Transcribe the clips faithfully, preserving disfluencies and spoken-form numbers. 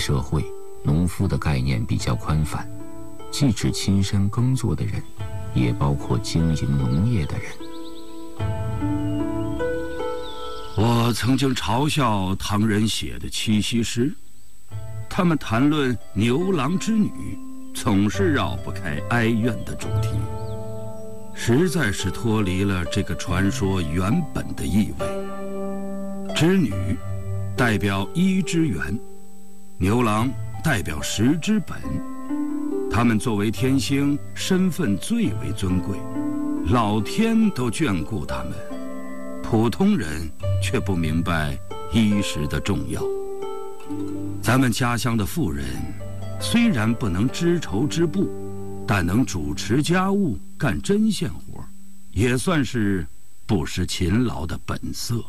社会，农夫的概念比较宽泛，既指亲身耕作的人，也包括经营农业的人。 我曾经嘲笑唐人写的七夕诗，他们谈论牛郎织女，总是绕不开哀怨的主题，实在是脱离了这个传说原本的意味。织女代表一之源，牛郎代表十之本，他们作为天星，身份最为尊贵，老天都眷顾他们，普通人却不明白衣食的重要。咱们家乡的妇人虽然不能织绸织布，但能主持家务，干针线活，也算是不失勤劳的本色。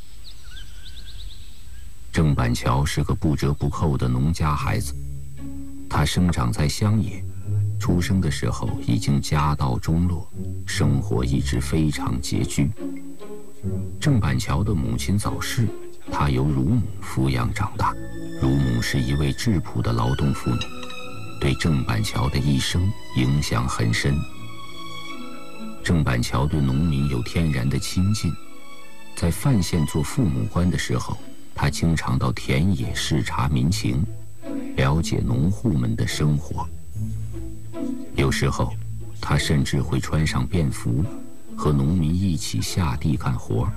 郑板桥是个不折不扣的农家孩子，他生长在乡野，出生的时候已经家道中落，生活一直非常拮据。郑板桥的母亲早逝，他由乳母抚养长大。乳母是一位质朴的劳动妇女，对郑板桥的一生影响很深。郑板桥对农民有天然的亲近，在范县做父母官的时候，他经常到田野视察民情，了解农户们的生活。有时候，他甚至会穿上便服，和农民一起下地干活。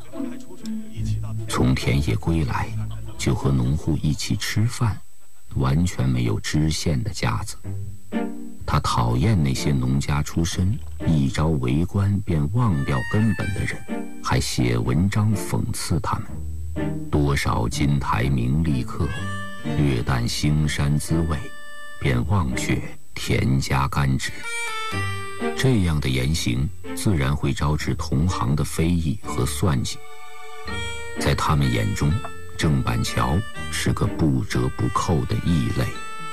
从田野归来，就和农户一起吃饭，完全没有知县的架子。他讨厌那些农家出身，一朝为官便忘掉根本的人，还写文章讽刺他们。多少金台名利客，略淡腥膻滋味，便忘却田家甘蔗。这样的言行自然会招致同行的非议和算计。在他们眼中，郑板桥是个不折不扣的异类。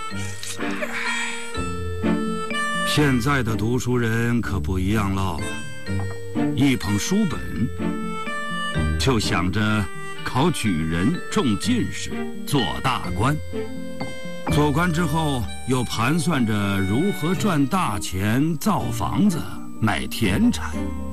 现在的读书人可不一样喽，一捧书本就想着考举人、中进士、做大官，做官之后又盘算着如何赚大钱、造房子、买田产。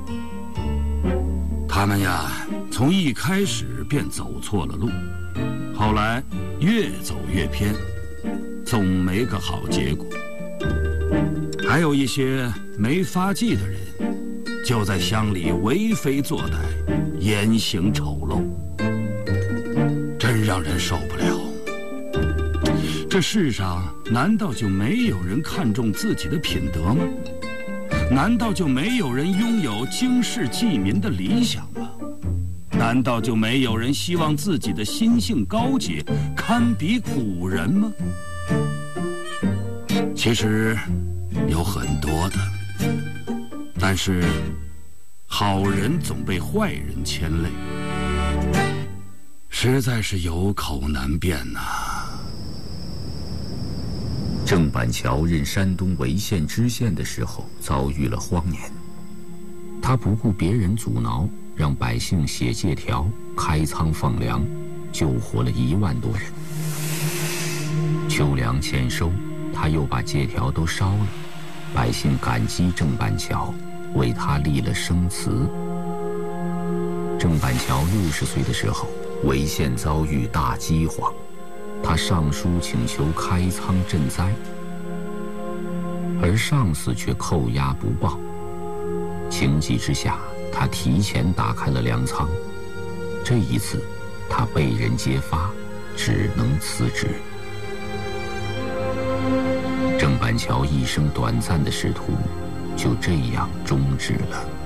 他们呀，从一开始便走错了路，后来越走越偏，总没个好结果。还有一些没发迹的人，就在乡里为非作歹，言行丑陋，真让人受不了。这世上难道就没有人看重自己的品德吗？难道就没有人拥有经世济民的理想吗？难道就没有人希望自己的心性高洁，堪比古人吗？其实有很多的，但是好人总被坏人牵累，实在是有口难辩呐、啊。 郑板桥任山东潍县知县的时候，遭遇了荒年。他不顾别人阻挠，让百姓写借条，开仓放粮，救活了一万多人。秋粮欠收，他又把借条都烧了，百姓感激郑板桥，为他立了生祠。郑板桥六十岁的时候，潍县遭遇大饥荒，他上书请求开仓赈灾，而上司却扣押不报。情急之下，他提前打开了粮仓。这一次，他被人揭发，只能辞职。郑板桥一生短暂的仕途就这样终止了。